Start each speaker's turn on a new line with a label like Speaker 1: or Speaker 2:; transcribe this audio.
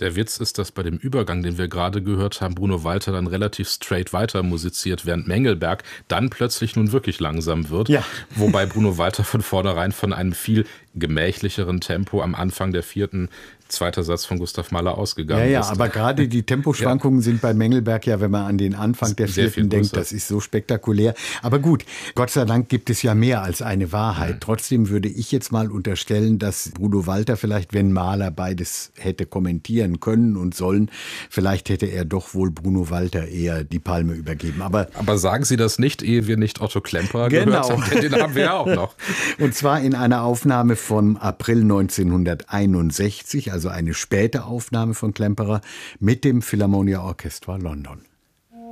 Speaker 1: Der Witz ist, dass bei dem Übergang, den wir gerade gehört haben, Bruno Walter dann relativ straight weiter musiziert, während Mengelberg dann plötzlich nun wirklich langsam wird.
Speaker 2: Ja.
Speaker 1: Wobei Bruno Walter von vornherein von einem viel gemächlicheren Tempo am Anfang der vierten, zweiter Satz von Gustav Mahler ausgegangen ist.
Speaker 2: Ja, aber gerade die Temposchwankungen sind bei Mengelberg ja, wenn man an den Anfang der vierten denkt, das ist so spektakulär. Aber gut, Gott sei Dank gibt es ja mehr als eine Wahrheit. Trotzdem würde ich jetzt mal unterstellen, dass Bruno Walter vielleicht, wenn Mahler beides hätte kommentieren können und sollen, vielleicht hätte er doch wohl Bruno Walter eher die Palme übergeben. Aber
Speaker 1: sagen Sie das nicht, ehe wir nicht Otto Klemperer gehört haben, den haben wir ja auch noch.
Speaker 2: Und zwar in einer Aufnahme vom April 1961, also eine späte Aufnahme von Klemperer mit dem Philharmonia Orchestra London.